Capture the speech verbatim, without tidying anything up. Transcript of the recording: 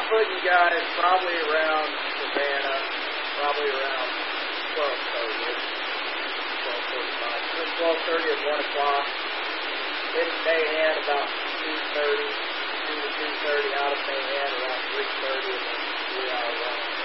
putting you guys probably around Savannah, probably around twelve thirty, twelve forty-five, between twelve thirty and one o'clock. Hitting Mahan about two thirty, two to two thirty, out of Mahan around three thirty, and then three hour run.